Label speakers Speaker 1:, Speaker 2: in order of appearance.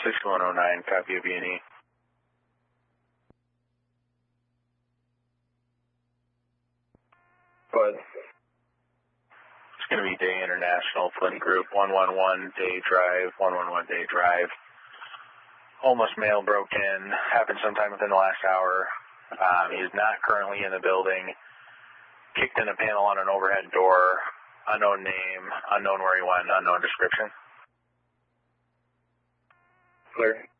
Speaker 1: 6109, copy of B&E.
Speaker 2: Go ahead.
Speaker 1: It's going to be Day International, Flint Group, 111 Day Drive, 111 Day Drive. Homeless male broke in, happened sometime within the last hour. He is not currently in the building. Kicked in a panel on an overhead door. Unknown name, unknown where he went, unknown description.
Speaker 2: Clear.